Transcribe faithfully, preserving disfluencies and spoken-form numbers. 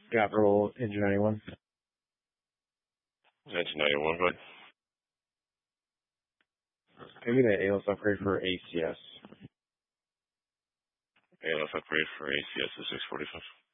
Scott roll engine ninety-one. Engine ninety-one, good. Maybe the A L S upgrade for A C S. A L S upgrade for A C S is six forty-five.